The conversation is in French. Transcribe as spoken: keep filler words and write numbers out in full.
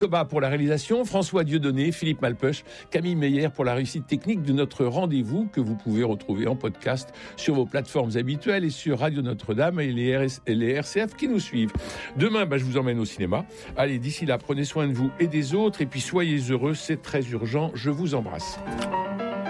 Thomas pour la réalisation, François Dieudonné, Philippe Malpeuch, Camille Meyer pour la réussite technique de notre rendez-vous que vous pouvez retrouver en podcast sur vos plateformes habituelles et sur Radio Notre-Dame et les, R S, et les R C F qui nous suivent. Demain, bah, je vous emmène au cinéma. Allez, d'ici là, prenez soin de vous et des autres et puis soyez heureux, c'est très urgent. Je vous embrasse.